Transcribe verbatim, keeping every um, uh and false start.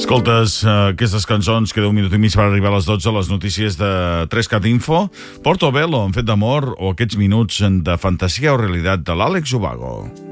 Escoltes uh, aquestes cançons, queda un minut i mig per arribar a les dotze, les notícies de tres cat Info, Portobello, en fet d'amor, o aquests minuts de fantasia o realitat de l'Àlex Ubago.